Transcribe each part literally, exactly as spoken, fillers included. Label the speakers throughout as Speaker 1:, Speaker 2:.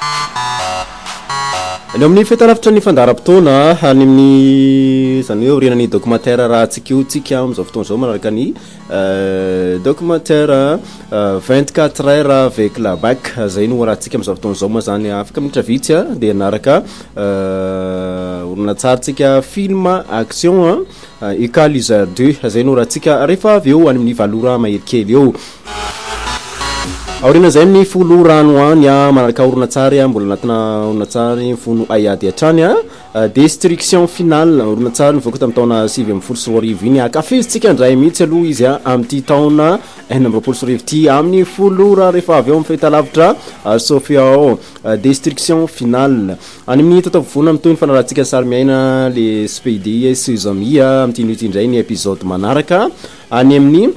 Speaker 1: Ny amin'ny fetalavitra ny fandaram-potoana any amin'ny zany hoe orenan'ny documentaire raha tsika io tsika amin'izao fotoana izao manaraka ny documentaire vingt-quatre heures avec la B A C zay no raha tsika amin'izao fotoana izao moa zany afaka minitra vitsy a dia naraka oronan-tsary tsika film action Equalizer deux zay no raha tsika rehefa avy eo any amin'ny valora mahelikely eo. Aorina zay ny folo rano any a manaraka oronan-tsary a mbola anatina oronan-tsary fono ayady hatrany a destruction finale oronan-tsary nivoaka tamin'ny taona sivy amby folo sy roa arivo iny akafizitsika indray mihitsy aloha izy a amin'ity taona enina amby roapolo sy roa arivo ity amin'ny folo ra rehefa avy eo amin'ny fahitalavitra Sofia ao destruction finale any amin'ny tatavovona amin'ny toy ny fanarahantsika sary miaina le Spady Suzami amin'ity nuity indray ny épisode manaraka any amin'ny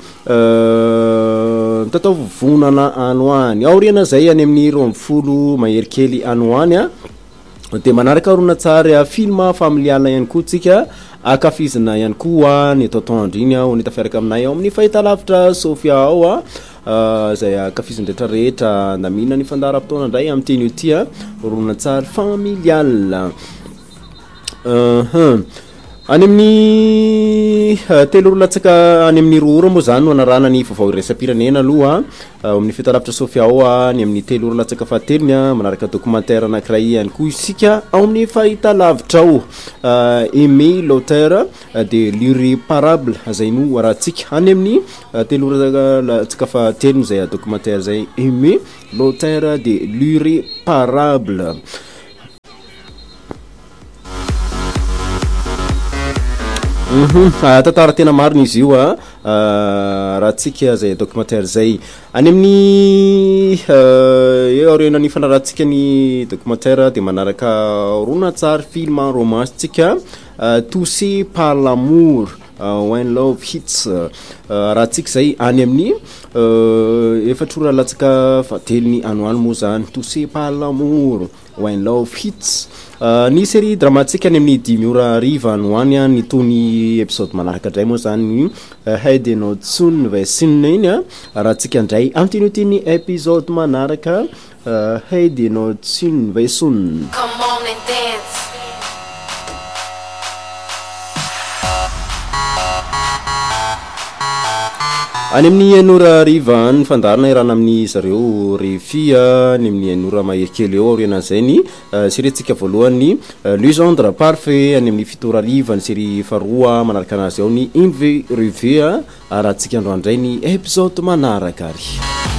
Speaker 1: tatavovonana anoany aoriana zay any amin'ny roa amby folo maherikely anoany a dia manaraka oronan-tsary film familiala ihany koa tsika akafizina ihany koa ny totoandro iny ao ny tafiaraka aminay ao amin'ny fahitalavitra Sofia ao a zay akafiziny rehetrarehetra ndamina ny fandaharam-potoana indray amin'ny teny ity a oronan-tsary familial any amin'ny telo oronatsaka any amin'ny roa ora moa zany no anarana ny vaovao iraisam-pirenena aloha amin'ny fahitalavitra Sofia ao any amin'ny telo oronatsaka fahatelony a manaraka documentaire anankiray ihany koa isika ao amin'ny fahitalavitra ao Aimé l'auteur de l'irréparable zay no rahantsika any amin'ny telo oronatsaka fahatelony zay documentaire zay Aimé l'auteur de l'irréparable. Mhm tatara tena marina izy io a raha tsika zay documentaire zay any amin'ny eo aorianany fanarahantsika ny documentaire dia manaraka oronan-tsary film romance tsika touché par l'amour when love hits raha tsika zay any amin'ny efatra ora latsaka fahatelony anoany moa zany touché par l'amour when love hits ny série dramatique any amin'ny dimy ora ariva anoany a ny tony épisode manaraka indray moa zany ny Heidi Notsun Vesin iny a raha tsika indray amin'ny tiny tiny épisode manaraka Heidi Notsun Vesun.
Speaker 2: Come on and dance.
Speaker 1: Any amin'ny enora ariva ny fandarana irana amin'ny zareo refia ny amin'ny enora maherikely eo aorianan'izay ny série tsika voalohany Legendre Parfait any amin'ny fito ora ariva ny série faharoa manaraka anazy ao ny Inve Revea raha tsika androandray ny épisode manaraka ary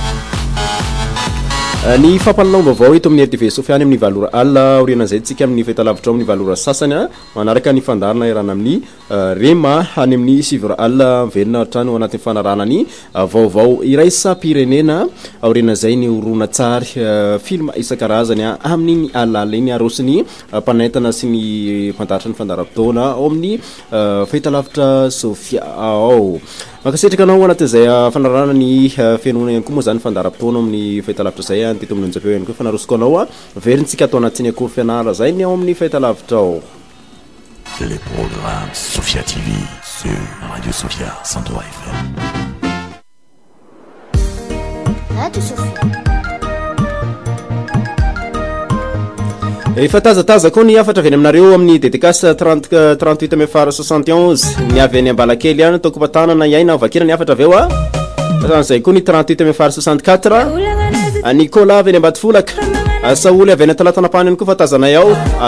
Speaker 1: ny fampalalao-baovao eto amin'ny R T V Sofia any amin'ny valora alina aorianan'izay tsika amin'ny fahitalavitra ao amin'ny valora sasany a manaraka ny fandarana irana amin'ny Rema any amin'ny sivy ora alina velona hatrany ao anatin'ny fanarana ny vaovao iraisam-pirenena aorianan'izay ny oronan-tsary film isan-karazany a amin'ny alala iny arosiny mpanentana sy ny mpandaratra ny fandaharam-potoana ao amin'ny fahitalavitra Sofia ao makasetraka anao anatin'izay fanarana ny fianona ihany koa moa zany fandaharam-potoana amin'ny fahitalavitra zay a ny teto amin'ny onjapeo ihany koa fanarosiko anao a verintsika atao anatin'ny akory fianara zay ny ao amin'ny fahitalavitra ao.
Speaker 3: Les programmes Sofia T V sur Radio Sofia cent trois F M.
Speaker 2: Radio Sofia.
Speaker 1: Efa tazataza koa ny afatra avy aminareo amin'ny dédicace trente trente-huit mefar soixante et onze ny avy any Ambalakely any toko patanana iaina vakina ny afatra avy eo a zay koa ny trente-huit mefar soixante-quatre Nicolas avy any Ambatofolaka Saoly avy any Talatana-Pany any koa fa tazanay ao